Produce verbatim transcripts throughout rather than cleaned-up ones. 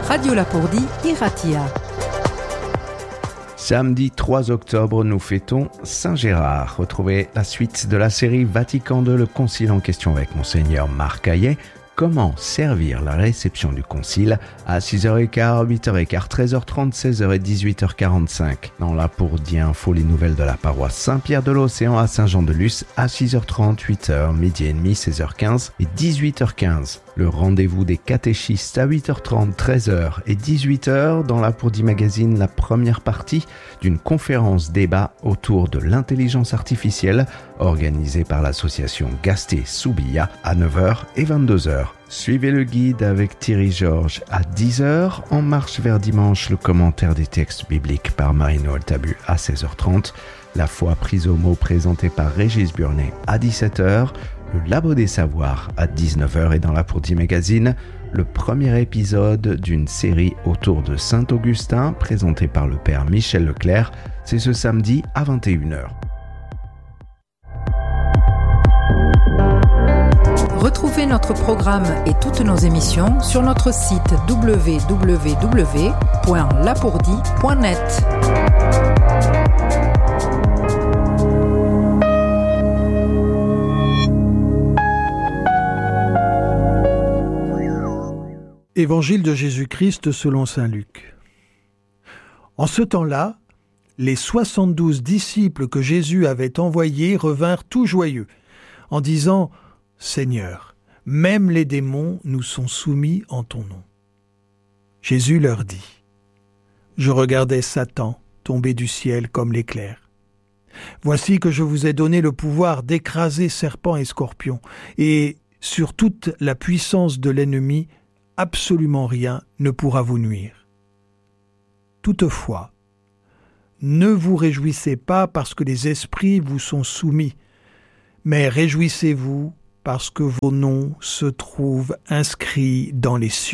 Radio Lapourdie, Iratia. Samedi trois octobre, nous fêtons Saint-Gérard. Retrouvez la suite de la série Vatican deux, le concile en question avec Monseigneur Marc Hayet. Comment servir la réception du concile à six heures quinze, huit heures quinze, treize heures trente, seize heures et dix-huit heures quarante-cinq. Dans Lapourdie Info, les nouvelles de la paroisse Saint-Pierre de l'Océan à Saint-Jean-de-Luz à six heures trente, huit heures, midi et demi, seize heures quinze et dix-huit heures quinze. Le rendez-vous des catéchistes à huit heures trente, treize heures et dix-huit heures. Dans Lapourdie Magazine, la première partie d'une conférence débat autour de l'intelligence artificielle organisée par l'association Gasté-Soubilla à neuf heures et vingt-deux heures. Suivez le guide avec Thierry Georges à dix heures. En marche vers dimanche, le commentaire des textes bibliques par Marie-Noël Tabu à seize heures trente. La foi prise au mot présentée par Régis Burnet à dix-sept heures. Le Labo des Savoirs à dix-neuf heures et dans Lapourdie Magazine, le premier épisode d'une série autour de Saint-Augustin présenté par le père Michel Leclerc. C'est ce samedi à vingt et une heures. Retrouvez notre programme et toutes nos émissions sur notre site w w w point lapourdie point net. Évangile de Jésus-Christ selon saint Luc. En ce temps-là, les soixante-douze disciples que Jésus avait envoyés revinrent tout joyeux, en disant « Seigneur, même les démons nous sont soumis en ton nom. » Jésus leur dit « Je regardais Satan tomber du ciel comme l'éclair. Voici que je vous ai donné le pouvoir d'écraser serpents et scorpions, et sur toute la puissance de l'ennemi, absolument rien ne pourra vous nuire. Toutefois, ne vous réjouissez pas parce que les esprits vous sont soumis, mais réjouissez-vous parce que vos noms se trouvent inscrits dans les cieux. »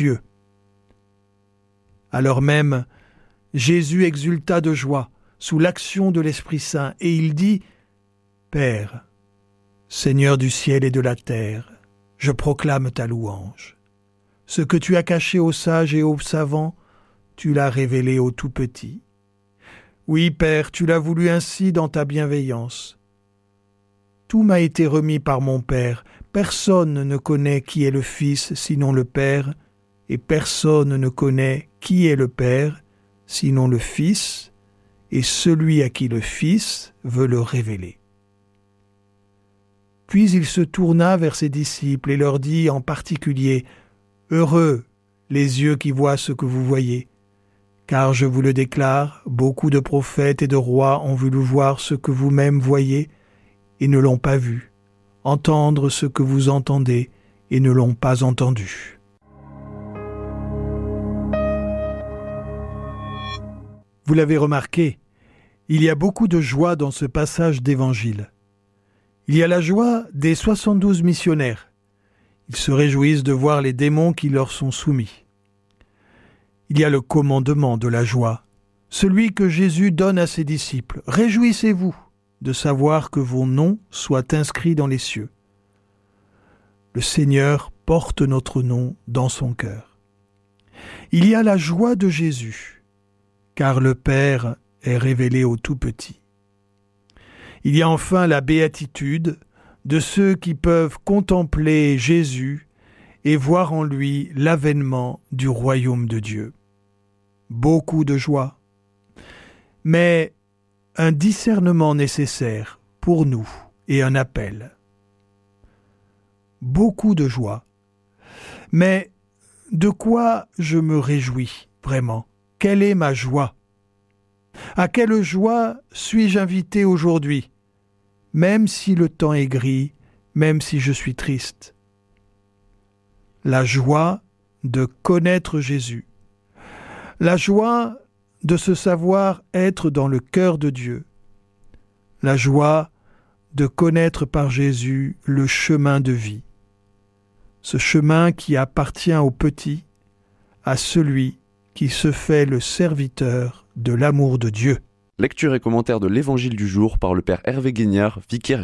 Alors même, Jésus exulta de joie sous l'action de l'Esprit Saint, et il dit « Père, Seigneur du ciel et de la terre, je proclame ta louange. Ce que tu as caché aux sages et aux savants, tu l'as révélé aux tout petits. Oui, Père, tu l'as voulu ainsi dans ta bienveillance. Tout m'a été remis par mon Père. Personne ne connaît qui est le Fils sinon le Père, et personne ne connaît qui est le Père sinon le Fils, et celui à qui le Fils veut le révéler. » Puis il se tourna vers ses disciples et leur dit en particulier « Heureux les yeux qui voient ce que vous voyez, car je vous le déclare, beaucoup de prophètes et de rois ont voulu voir ce que vous-même voyez et ne l'ont pas vu, entendre ce que vous entendez et ne l'ont pas entendu. » Vous l'avez remarqué, il y a beaucoup de joie dans ce passage d'évangile. Il y a la joie des soixante-douze missionnaires. Ils se réjouissent de voir les démons qui leur sont soumis. Il y a le commandement de la joie, celui que Jésus donne à ses disciples. « Réjouissez-vous de savoir que vos noms soient inscrits dans les cieux. » Le Seigneur porte notre nom dans son cœur. Il y a la joie de Jésus, car le Père est révélé aux tout-petits. Il y a enfin la béatitude de ceux qui peuvent contempler Jésus et voir en lui l'avènement du royaume de Dieu. Beaucoup de joie, mais un discernement nécessaire pour nous et un appel. Beaucoup de joie, mais de quoi je me réjouis vraiment? Quelle est ma joie? À quelle joie suis-je invité aujourd'hui? Même si le temps est gris, même si je suis triste. La joie de connaître Jésus. La joie de se savoir être dans le cœur de Dieu. La joie de connaître par Jésus le chemin de vie. Ce chemin qui appartient au petit, à celui qui se fait le serviteur de l'amour de Dieu. Lecture et commentaire de l'Évangile du jour par le père Hervé Guignard, vicaire